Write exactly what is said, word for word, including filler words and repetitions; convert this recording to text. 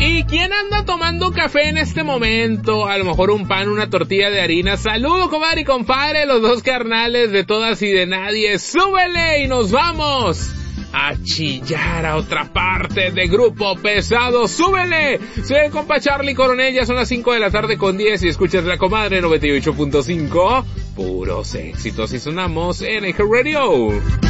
¿Y quién anda tomando café en este momento? A lo mejor un pan, una tortilla de harina. Saludo, comadre y compadre, los dos carnales de todas y de nadie. ¡Súbele y nos vamos a chillar a otra parte de Grupo Pesado! ¡Súbele! Soy el compa Charlie Coronel, ya son las cinco de la tarde con diez y escuchas La Comadre noventa y ocho punto cinco. Puros éxitos y sonamos en Eje Radio.